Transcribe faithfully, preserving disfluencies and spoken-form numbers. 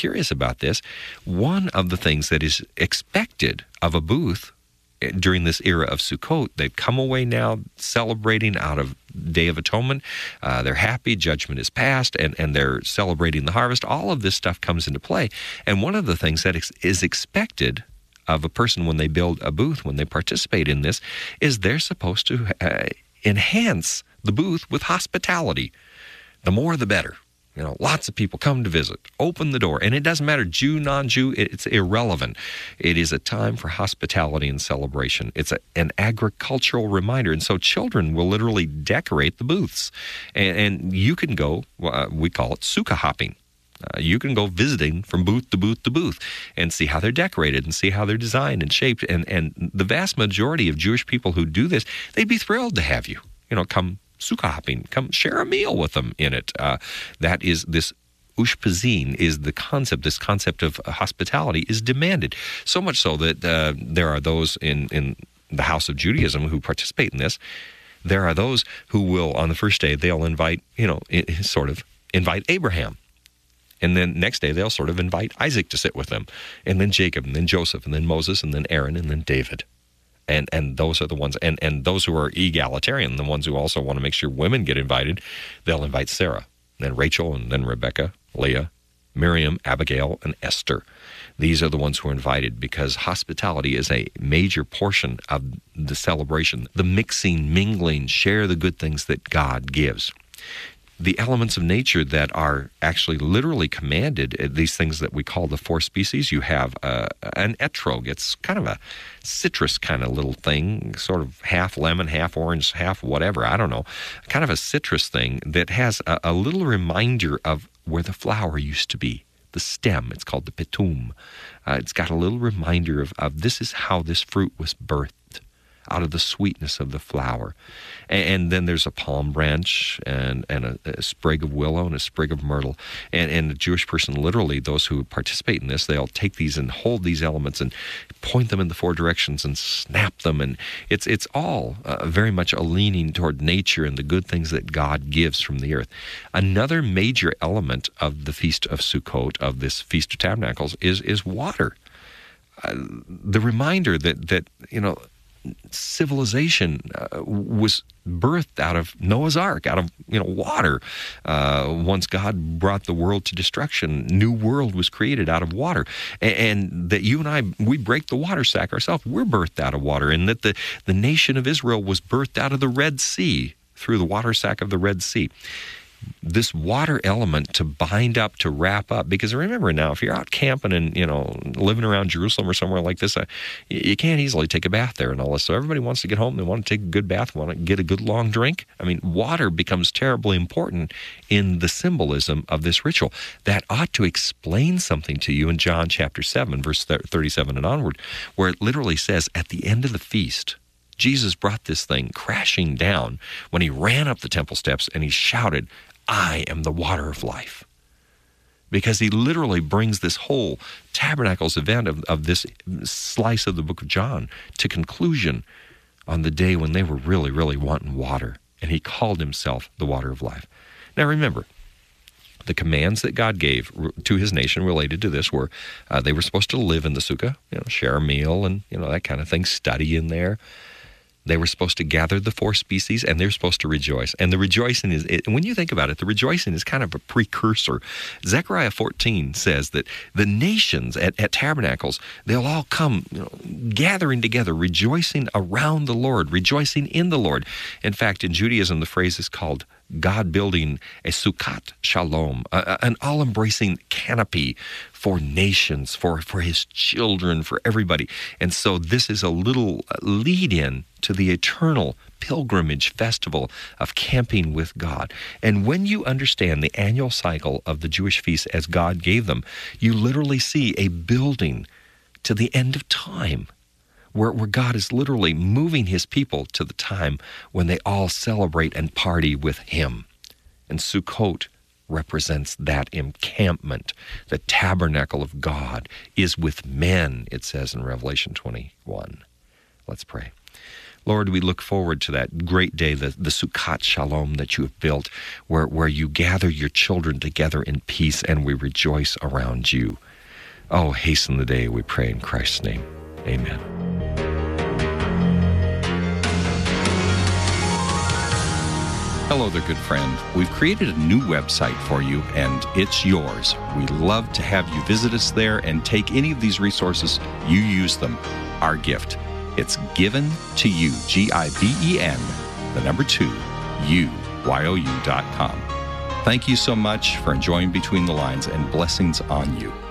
curious about this, one of the things that is expected of a booth during this era of Sukkot, they've come away now celebrating out of Day of Atonement. Uh, they're happy, judgment is passed, and, and they're celebrating the harvest. All of this stuff comes into play. And one of the things that ex- is expected of a person when they build a booth, when they participate in this, is they're supposed to uh, enhance the booth with hospitality. The more, the better. You know, lots of people come to visit, open the door, and it doesn't matter, Jew, non-Jew, it's irrelevant. It is a time for hospitality and celebration. It's a, an agricultural reminder, and so children will literally decorate the booths. And, and you can go, uh, we call it sukkah hopping. Uh, you can go visiting from booth to booth to booth and see how they're decorated and see how they're designed and shaped. And, and the vast majority of Jewish people who do this, they'd be thrilled to have you, you know, come sukkah hopping, come share a meal with them in it. Uh, that is this ushpazin is the concept, this concept of hospitality is demanded. So much so that uh, there are those in, in the House of Judaism who participate in this. There are those who will, on the first day, they'll invite, you know, sort of invite Abraham. And then next day, they'll sort of invite Isaac to sit with them. And then Jacob, and then Joseph, and then Moses, and then Aaron, and then David. And and those are the ones, and, and those who are egalitarian, the ones who also want to make sure women get invited, they'll invite Sarah, then Rachel, and then Rebecca, Leah, Miriam, Abigail, and Esther. These are the ones who are invited because hospitality is a major portion of the celebration. The mixing, mingling, share the good things that God gives. The elements of nature that are actually literally commanded, these things that we call the four species, you have uh, an etrog. It's kind of a citrus kind of little thing, sort of half lemon, half orange, half whatever, I don't know, kind of a citrus thing that has a, a little reminder of where the flower used to be, the stem. It's called the petum. Uh, it's got a little reminder of, of this is how this fruit was birthed, out of the sweetness of the flower. And, and then there's a palm branch and, and a, a sprig of willow and a sprig of myrtle. And, and the Jewish person, literally, those who participate in this, they'll take these and hold these elements and point them in the four directions and snap them. And it's it's all uh, very much a leaning toward nature and the good things that God gives from the earth. Another major element of the Feast of Sukkot, of this Feast of Tabernacles, is, is water. Uh, the reminder that, that, you know, civilization uh, was birthed out of Noah's Ark, out of, you know, water. Uh, once God brought the world to destruction, new world was created out of water. And, and that you and I, we break the water sack ourselves. We're birthed out of water. And that the, the nation of Israel was birthed out of the Red Sea, through the water sack of the Red Sea. This water element to bind up, to wrap up, because remember now, if you're out camping and, you know, living around Jerusalem or somewhere like this, uh, you can't easily take a bath there and all this. So everybody wants to get home, they want to take a good bath, want to get a good long drink. I mean, water becomes terribly important in the symbolism of this ritual. That ought to explain something to you in John chapter seven, verse thirty-seven and onward, where it literally says, at the end of the feast, Jesus brought this thing crashing down when he ran up the temple steps and he shouted, I am the water of life. Because he literally brings this whole Tabernacles event of, of this slice of the book of John to conclusion on the day when they were really, really wanting water. And he called himself the water of life. Now remember, the commands that God gave to his nation related to this were uh, they were supposed to live in the sukkah, you know, share a meal and, you know, that kind of thing, study in there. They were supposed to gather the four species, and they're supposed to rejoice. And the rejoicing is, it, when you think about it, the rejoicing is kind of a precursor. Zechariah fourteen says that the nations at, at Tabernacles, they'll all come, you know, gathering together, rejoicing around the Lord, rejoicing in the Lord. In fact, in Judaism, the phrase is called God building a Sukkot Shalom, a, an all-embracing canopy for nations, for, for his children, for everybody. And so this is a little lead-in to the eternal pilgrimage festival of camping with God. And when you understand the annual cycle of the Jewish feasts as God gave them, you literally see a building to the end of time, where, where God is literally moving his people to the time when they all celebrate and party with him. And Sukkot represents that encampment. The tabernacle of God is with men, it says in Revelation twenty-one. Let's pray. Lord, we look forward to that great day, the, the Sukkot Shalom that you have built, where, where you gather your children together in peace and we rejoice around you. Oh, hasten the day, we pray in Christ's name. Amen. Hello there, good friend. We've created a new website for you, and it's yours. We love to have you visit us there and take any of these resources. You use them. Our gift. It's given to you, G I V E N, the number two, U, Y O U dot com. Thank you so much for enjoying Between the Lines, and blessings on you.